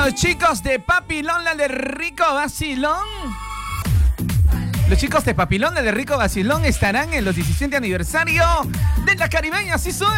Los chicos de Papilón, la de Rico Vacilón. Los chicos de Papilón, la de Rico Vacilón estarán en los 17 aniversario de la Caribeña, sí soy.